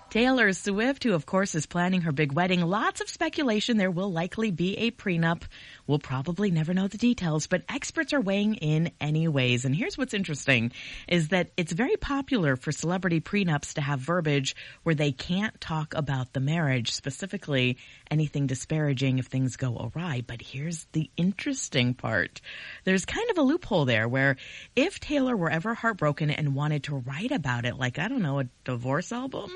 Taylor Swift, who of course is planning her big wedding, lots of speculation there will likely be a prenup. We'll probably never know the details, but experts are weighing in anyways. And here's what's interesting is that it's very popular for celebrity prenups to have verbiage where they can't talk about the marriage, specifically anything disparaging if things go awry. But here's the interesting part. There's kind of a loophole there where if Taylor were ever heartbroken and wanted to write about it, like, I don't know, a divorce album